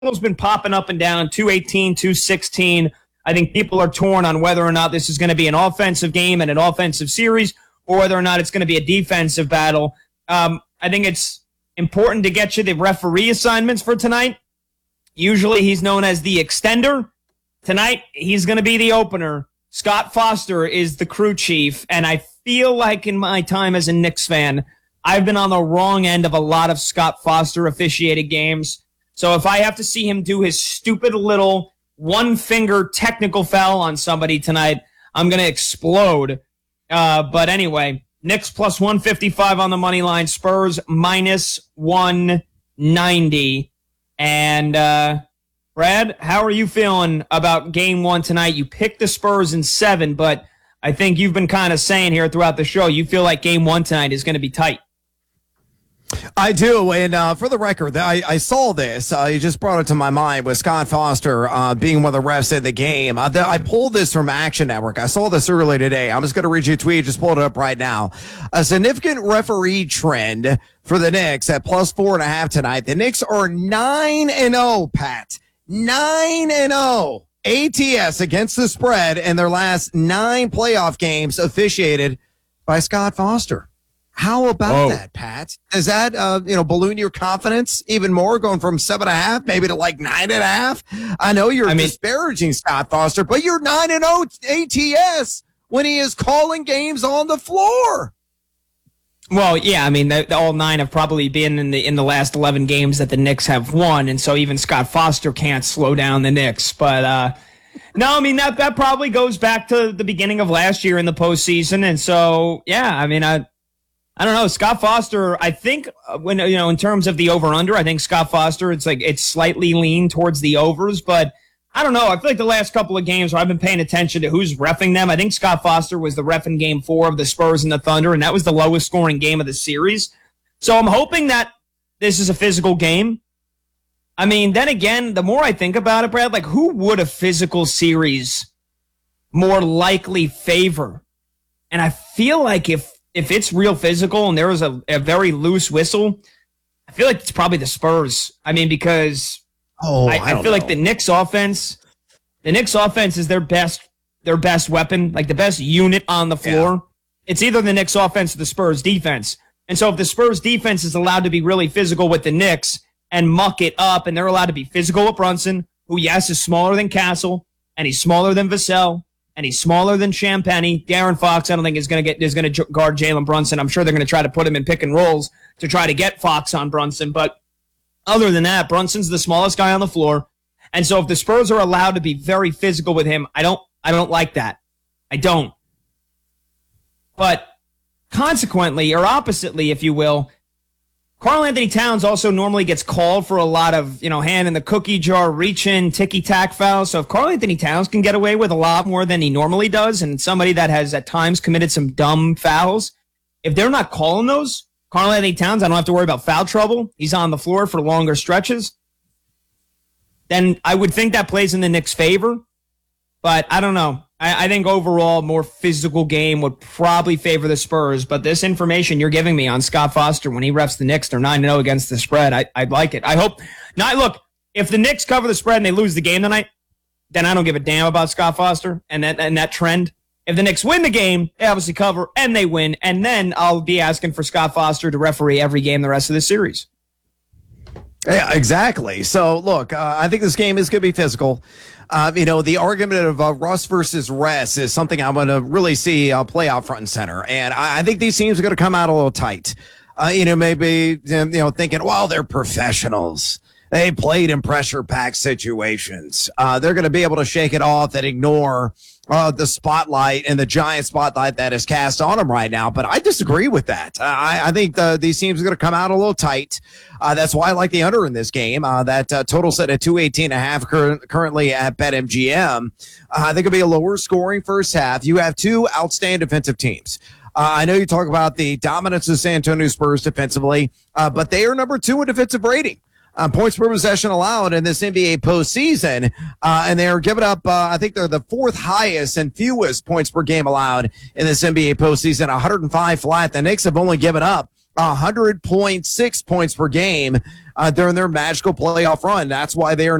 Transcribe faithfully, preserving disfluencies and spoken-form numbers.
total's been popping up and down, two eighteen, two sixteen. I think people are torn on whether or not this is going to be an offensive game and an offensive series or whether or not it's going to be a defensive battle. Um, I think it's important to get you the referee assignments for tonight. Usually he's known as the extender. Tonight, he's going to be the opener. Scott Foster is the crew chief, and I feel like in my time as a Knicks fan, I've been on the wrong end of a lot of Scott Foster officiated games. So if I have to see him do his stupid little one-finger technical foul on somebody tonight, I'm going to explode. Uh, but anyway, Knicks plus one fifty-five on the money line, Spurs minus one ninety. And uh, Brad, how are you feeling about game one tonight? You picked the Spurs in seven, but I think you've been kind of saying here throughout the show, you feel like game one tonight is going to be tight. I do, and uh, for the record, I, I saw this. Uh, you just brought it to my mind with Scott Foster uh, being one of the refs in the game. Uh, the, I pulled this from Action Network. I saw this earlier today. I'm just going to read you a tweet. Just pulled it up right now. A significant referee trend for the Knicks at plus four and a half tonight. The Knicks are nine and zero, Pat. Nine and zero A T S against the spread in their last nine playoff games officiated by Scott Foster. How about Whoa. that, Pat? Does that, uh, you know, balloon your confidence even more, going from seven and a half maybe to like nine and a half? I know you're I mean, disparaging Scott Foster, but you're nine and zero A T S when he is calling games on the floor. Well, yeah, I mean, the, the, all nine have probably been in the in the last eleven games that the Knicks have won, and so even Scott Foster can't slow down the Knicks. But uh, no, I mean that that probably goes back to the beginning of last year in the postseason, and so yeah, I mean, I. I don't know. Scott Foster, I think when, you know, in terms of the over under, I think Scott Foster, it's like it's slightly lean towards the overs, but I don't know. I feel like the last couple of games where I've been paying attention to who's reffing them. I think Scott Foster was the ref in game four of the Spurs and the Thunder, and that was the lowest scoring game of the series. So I'm hoping that this is a physical game. I mean, then again, the more I think about it, Brad, like who would a physical series more likely favor? And I feel like if, If it's real physical and there was a, a very loose whistle, I feel like it's probably the Spurs. I mean, because oh, I, I, I feel know. like the Knicks offense, the Knicks offense is their best, their best weapon, like the best unit on the floor. Yeah. It's either the Knicks offense or the Spurs defense. And so if the Spurs defense is allowed to be really physical with the Knicks and muck it up, and they're allowed to be physical with Brunson, who, yes, is smaller than Castle, and he's smaller than Vassell, and he's smaller than Champagny. De'Aaron Fox, I don't think is going to get is going to guard Jalen Brunson. I'm sure they're going to try to put him in pick and rolls to try to get Fox on Brunson. But other than that, Brunson's the smallest guy on the floor. And so if the Spurs are allowed to be very physical with him, I don't I don't like that. I don't. But consequently, or oppositely, if you will, Karl-Anthony Towns also normally gets called for a lot of, you know, hand in the cookie jar, reach in, ticky-tack fouls. So if Karl-Anthony Towns can get away with a lot more than he normally does, and somebody that has at times committed some dumb fouls, if they're not calling those, Karl-Anthony Towns, I don't have to worry about foul trouble. He's on the floor for longer stretches. Then I would think that plays in the Knicks' favor. But I don't know. I, I think overall, more physical game would probably favor the Spurs. But this information you're giving me on Scott Foster when he refs the Knicks, they're nine and oh against the spread. I, I'd like it. I hope. Now, look, if the Knicks cover the spread and they lose the game tonight, then I don't give a damn about Scott Foster and that and that trend. If the Knicks win the game, they obviously cover and they win. And then I'll be asking for Scott Foster to referee every game the rest of the series. Yeah, exactly. So, look, uh, I think this game is going to be physical. Uh, you know, the argument of uh, Russ versus rest is something I'm going to really see uh, play out front and center. And I, I think these teams are going to come out a little tight. Uh, you know, maybe, you know, thinking, well, they're professionals. They played in pressure-packed situations. Uh, they're going to be able to shake it off and ignore uh, the spotlight and the giant spotlight that is cast on them right now. But I disagree with that. Uh, I, I think the, these teams are going to come out a little tight. Uh, that's why I like the under in this game. Uh, that uh, total set at two eighteen and a half cur- currently at BetMGM. Uh, I think it'll be a lower scoring first half. You have two outstanding defensive teams. Uh, I know you talk about the dominance of San Antonio Spurs defensively, uh, but they are number two in defensive rating. Um, points per possession allowed in this N B A postseason, uh, and they are giving up, uh, I think they're the fourth highest and fewest points per game allowed in this N B A postseason, one hundred five flat. The Knicks have only given up one hundred point six points per game uh, during their magical playoff run. That's why they are